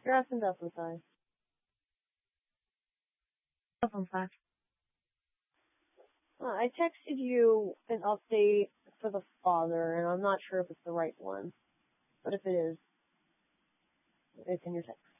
You're asking death inside. Fun fact. I texted you an update for the father, and I'm not sure if it's the right one. But if it is, it's in your text.